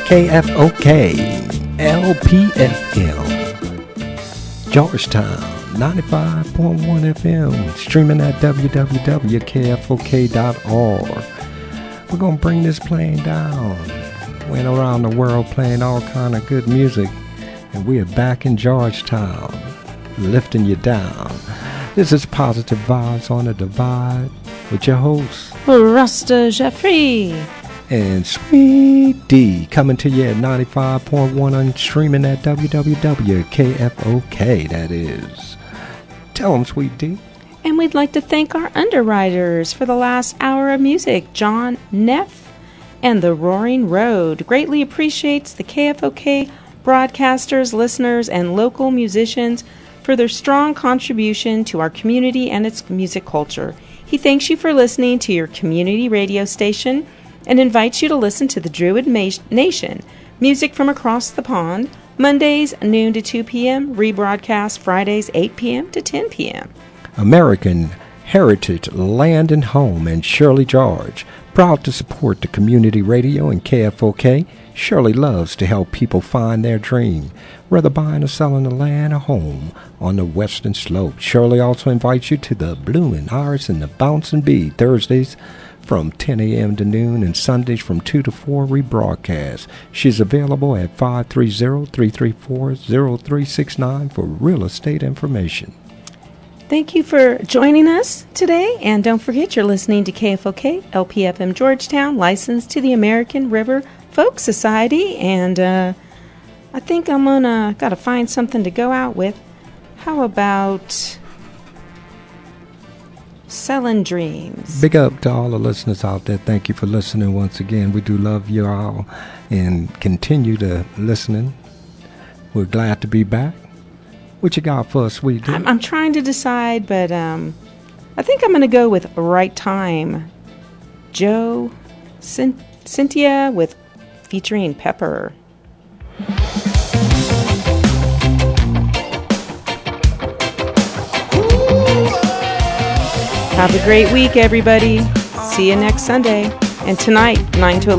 KFOK, LPFM, Georgetown, 95.1 FM, streaming at www.kfok.org. We're going to bring this plane down. Went around the world playing all kind of good music, and we are back in Georgetown, lifting you down. This is Positive Vibes on the Divide with your host, Rasta Jeffrey. And Sweet D, coming to you at 95.1 and streaming at www.kfok, that is. Tell them, Sweet D. And we'd like to thank our underwriters for the last hour of music, John Neff and The Roaring Road. Greatly appreciates the KFOK broadcasters, listeners, and local musicians for their strong contribution to our community and its music culture. He thanks you for listening to your community radio station and invites you to listen to the Druid Nation, music from across the pond, Mondays noon to 2 p.m., rebroadcast Fridays 8 p.m. to 10 p.m. American Heritage Land and Home and Shirley George, proud to support the community radio and KFOK. Shirley loves to help people find their dream, whether buying or selling a land or home on the western slope. Shirley also invites you to the Bloomin' Iris and the Bouncing Bee, Thursdays from 10 a.m. to noon and Sundays from 2 to 4 rebroadcast. She's available at 530-334-0369 for real estate information. Thank you for joining us today, and don't forget you're listening to KFOK, LPFM Georgetown, licensed to the American River Folk Society, and I think I'm gotta find something to go out with. How about Selling Dreams? Big up to all the listeners out there. Thank you for listening once again. We do love you all and continue to listening. We're glad to be back. What you got for us, Sweet D? I'm trying to decide, but I think I'm going to go with Right Time. Joe Cynthia with featuring Pepper. Have a great week, everybody. See you next Sunday. And tonight, 9 to 11.